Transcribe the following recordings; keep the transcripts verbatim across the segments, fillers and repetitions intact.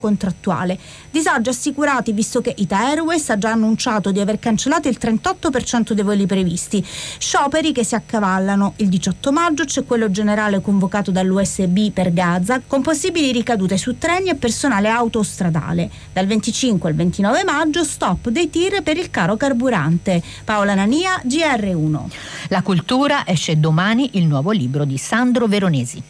contrattuale. Disagi assicurati visto che Ita Airways ha già annunciato di aver cancellato il trentotto per cento dei voli previsti. Scioperi che si accavallano. Il diciotto maggio c'è quello generale convocato dall'U S B per Gaza, con possibili ricadute su treni e personale autostradale. Dal venticinque al ventinove maggio stop dei tir per il caro carburante. Paola Nania, G R uno. La cultura, esce domani il nuovo libro di Sandro Veronesi.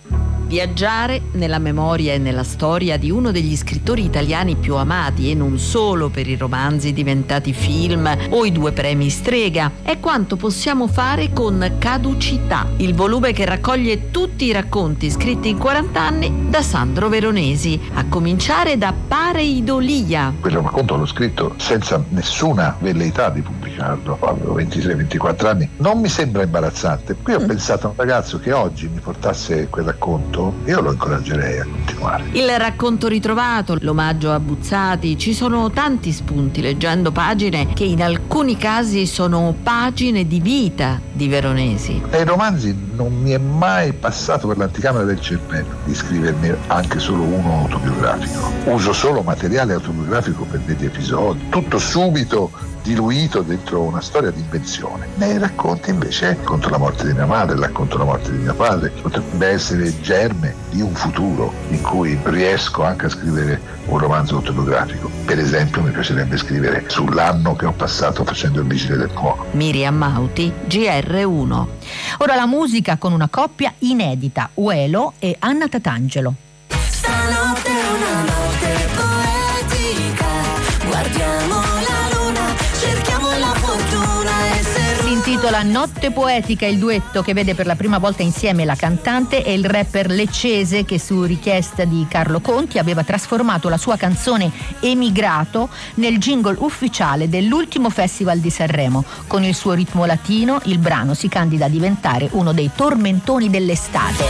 Viaggiare nella memoria e nella storia di uno degli scrittori italiani più amati, e non solo per i romanzi diventati film o i due premi Strega, è quanto possiamo fare con Caducità, il volume che raccoglie tutti i racconti scritti in quaranta anni da Sandro Veronesi, a cominciare da Pareidolia. Quel racconto l'ho scritto senza nessuna velleità di pubblicarlo, avevo ventitré ventiquattro anni, non mi sembra imbarazzante. Qui ho mm. pensato a un ragazzo che oggi mi portasse quel racconto, io lo incoraggerei a continuare. Il racconto ritrovato, l'omaggio a Buzzati, ci sono tanti spunti leggendo pagine che in alcuni casi sono pagine di vita di Veronesi. Nei romanzi non mi è mai passato per l'anticamera del cervello di scriverne anche solo uno autobiografico. Uso solo materiale autobiografico per degli episodi, tutto subito diluito dentro una storia di invenzione. Nei racconti invece contro la morte di mia madre, racconto la morte di mio padre, potrebbe essere germe di un futuro in cui riesco anche a scrivere un romanzo autobiografico. Per esempio mi piacerebbe scrivere sull'anno che ho passato facendo il vigile del fuoco. Miriam Mauti, G R uno. Ora la musica con una coppia inedita, Uelo e Anna Tatangelo. Stanotte è una notte poetica, guardiamo la luna, cerchiamo la fortuna e se... Si intitola Notte Poetica, il duetto che vede per la prima volta insieme la cantante e il rapper leccese che, su richiesta di Carlo Conti, aveva trasformato la sua canzone Emigrato nel jingle ufficiale dell'ultimo festival di Sanremo. Con il suo ritmo latino il brano si candida a diventare uno dei tormentoni dell'estate.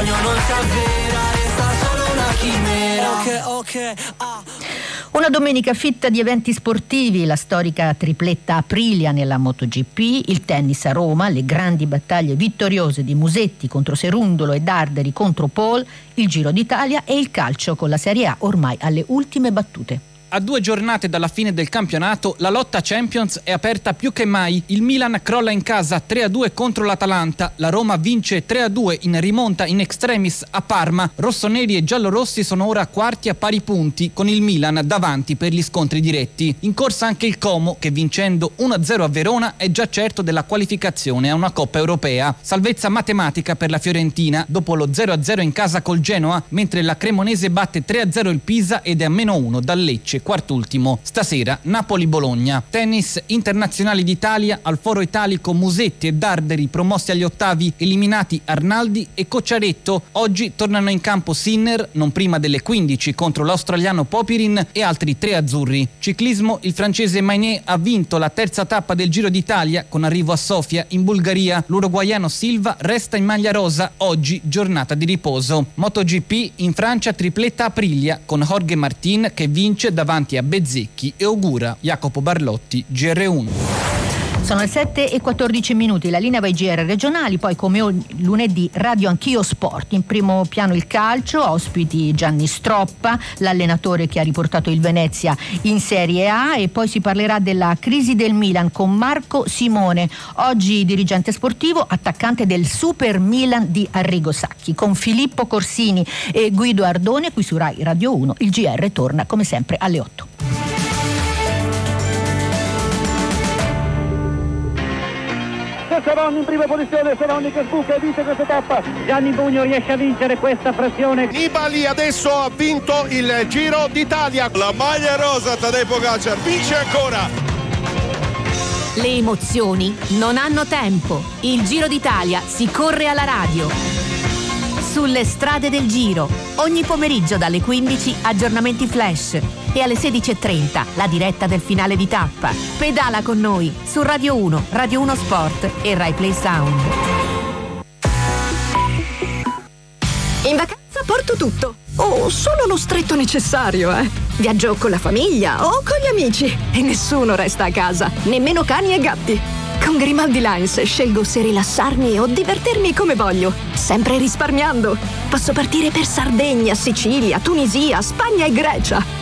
Okay, okay, ah. Una domenica fitta di eventi sportivi, la storica tripletta Aprilia nella MotoGP, il tennis a Roma, le grandi battaglie vittoriose di Musetti contro Serundolo e Darderi contro Paul, il Giro d'Italia e il calcio con la Serie A ormai alle ultime battute. A due giornate dalla fine del campionato, la lotta Champions è aperta più che mai. Il Milan crolla in casa tre a due contro l'Atalanta, la Roma vince tre a due in rimonta in extremis a Parma. Rossoneri e giallorossi sono ora quarti a pari punti, con il Milan davanti per gli scontri diretti. In corsa anche il Como, che vincendo uno a zero a Verona è già certo della qualificazione a una Coppa Europea. Salvezza matematica per la Fiorentina dopo lo zero a zero in casa col Genoa, mentre la Cremonese batte tre a zero il Pisa ed è a meno uno dal Lecce, quartultimo. Stasera Napoli-Bologna. Tennis internazionali d'Italia, al Foro Italico Musetti e Darderi promossi agli ottavi, eliminati Arnaldi e Cocciaretto. Oggi tornano in campo Sinner, non prima delle quindici, contro l'australiano Popirin e altri tre azzurri. Ciclismo, il francese Maignet ha vinto la terza tappa del Giro d'Italia con arrivo a Sofia in Bulgaria. L'uruguaiano Silva resta in maglia rosa, oggi giornata di riposo. MotoGP, in Francia tripletta Aprilia con Jorge Martin che vince davanti a Bezzecchi e Ogura. Jacopo Barlotti, G R uno. Sono le sette e quattordici minuti, la linea va ai G R regionali, poi come ogni lunedì Radio Anch'io Sport. In primo piano il calcio, ospiti Gianni Stroppa, l'allenatore che ha riportato il Venezia in Serie A, e poi si parlerà della crisi del Milan con Marco Simone, oggi dirigente sportivo, attaccante del Super Milan di Arrigo Sacchi. Con Filippo Corsini e Guido Ardone qui su Rai Radio uno, il G R torna come sempre alle otto. Seroni in prima posizione, Seroni che sbuca e vince questa tappa. Gianni Bugno riesce a vincere questa frazione. Nibali adesso ha vinto il Giro d'Italia. La maglia rosa, Tadej Pogačar vince ancora. Le emozioni non hanno tempo. Il Giro d'Italia si corre alla radio. Sulle strade del Giro, ogni pomeriggio dalle quindici aggiornamenti flash e alle sedici e trenta la diretta del finale di tappa. Pedala con noi su Radio uno, Radio uno Sport e Rai Play Sound. In vacanza porto tutto, o solo lo stretto necessario, eh. Viaggio con la famiglia o con gli amici e nessuno resta a casa, nemmeno cani e gatti. Con Grimaldi Lines scelgo se rilassarmi o divertirmi come voglio, sempre risparmiando. Posso partire per Sardegna, Sicilia, Tunisia, Spagna e Grecia.